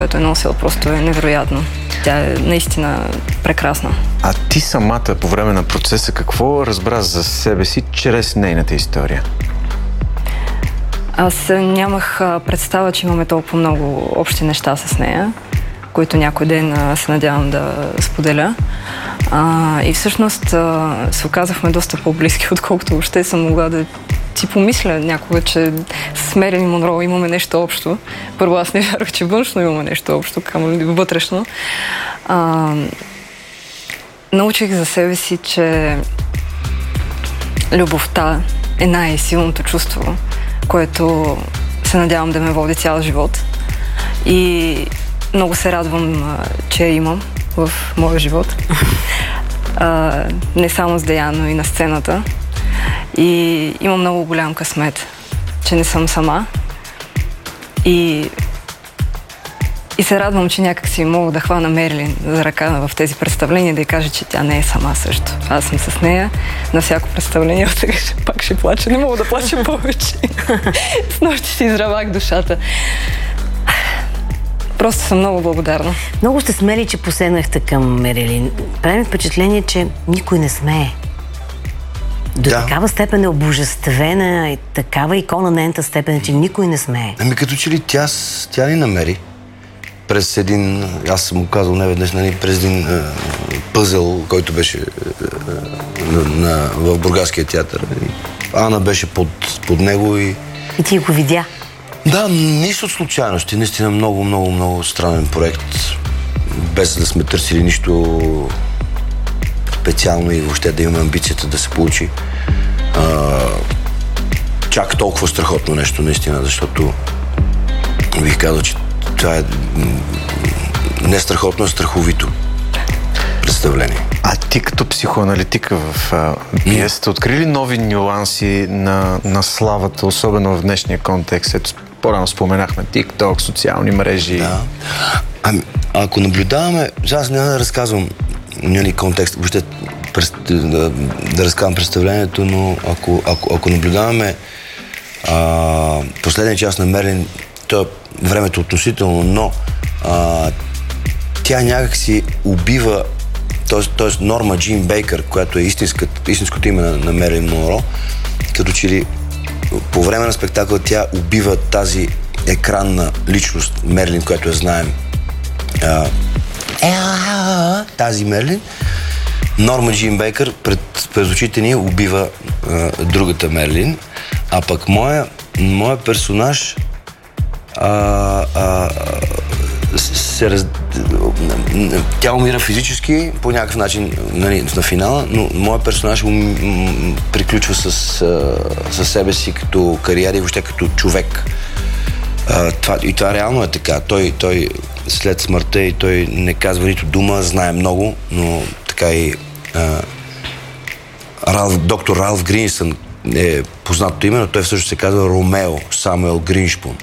което е носила, просто е невероятно. Тя е наистина прекрасна. А ти самата по време на процеса какво разбра за себе си чрез нейната история? Аз нямах представа, че имаме толкова много общи неща с нея, които някой ден се надявам да споделя. И всъщност се оказахме доста по-близки, отколкото въобще съм могла да си помисля някога, че с Мерилин Монро имаме нещо общо. Първо, аз не вярвах, че външно имаме нещо общо, камо ли вътрешно. Научих за себе си, че любовта е най-силното чувство, което се надявам да ме води цял живот. И много се радвам, че я имам в моя живот. Не само с Деян, но и на сцената. И имам много голям късмет, че не съм сама. И се радвам, че някак си мога да хвана Мерилин за ръка в тези представления, да й кажа, че тя не е сама също. Аз съм с нея на всяко представление, сега пак ще плача. Не мога да плача повече. С нощи си изравах душата. Просто съм много благодарна. Много сте смели, че посегнахте към Мерилин. Правим впечатление, че никой не смее. До такава степен е обожествена и такава икона на нейната степен, че никой не смее. Ами като че ли тя ни намери през един, аз съм му казал неведнъж, нали, през един пъзел, който беше в Бургаския театър. Ана беше под него и ти го видя? Да, нищо от случайности. Наистина много странен проект. Без да сме търсили нищо специално и въобще да имаме амбицията да се получи чак толкова страхотно нещо, наистина, защото бих казал, че това е не страхотно, а страховито представление. А ти като психоаналитика в пиесата, откри ли нови нюанси на славата, особено в днешния контекст? Ето, по-рано споменахме TikTok, социални мрежи. Да. Ами, ако наблюдаваме, аз няма да разказвам контекст, въобще да разказвам представлението, но ако наблюдаваме последния част на Мерилин, то е времето относително, но тя някак си убива, т.е. Норма Джин Бейкър, която е истинското име на Мерилин Монро, като че ли по време на спектакъл тя убива тази екранна личност Мерилин, която я знаем. Тази Мерилин. Норма Джин Бейкър пред очите ни убива другата Мерилин, а пък моя персонаж тя умира физически по някакъв начин на финала, но моят персонаж приключва със себе си като кариера и въобще като човек. И това реално е така. Той след смъртта и той не казва нито дума, знае много, но така и доктор Ралф Гринсън е познатото име, но той всъщност се казва Ромео Самуел Гриншпун.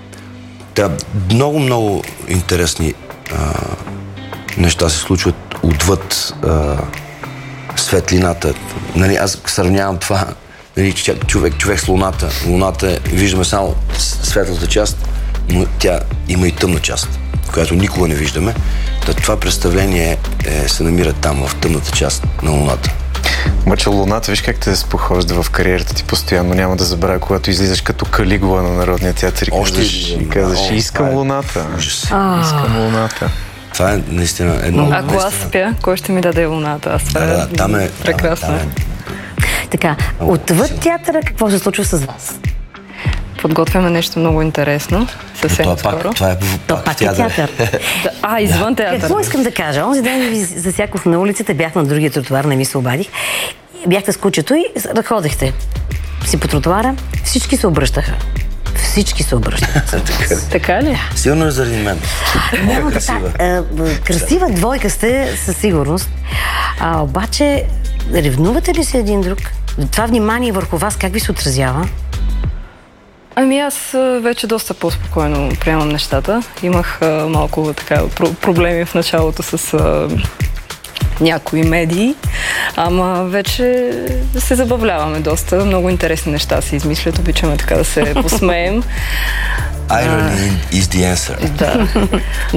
Много интересни неща се случват отвъд светлината. Нали, аз сравнявам това, нали, човек с Луната. Луната виждаме само светлата част, но тя има и тъмна част, която никога не виждаме. Това представление се намира там, в тъмната част на Луната. Обаче Луната, виж как те спохожда в кариерата ти постоянно. Няма да забравя, когато излизаш като Калигула на Народния театър и казваш, искам Луната. Искам Луната. Това е наистина едно... Ако аз спя, кой ще ми даде Луната? Аз това е прекрасно. Така, отвъд театъра, какво се случва с вас? Подготвяме нещо много интересно. Съвсем скоро. Това е пак театър. Извън театър. Какво искам да кажа? Онзи ден ви засякох на улицата, бях на другия тротуар, не ми се обадих. Бяхте с кучето и ръходехте си по тротуара. Всички се обръщаха. Всички се обръщаха. Така ли? Силно е заради мен. Много красива. Красива двойка сте, със сигурност. Обаче, ревнувате ли се един друг? Това внимание върху вас как ви се отразява? Ами аз вече доста по-спокойно приемам нещата. Имах малко така проблеми в началото с някои медии, ама вече се забавляваме доста. Много интересни неща се измислят, обичаме така да се посмеем. Irony is the answer. Да.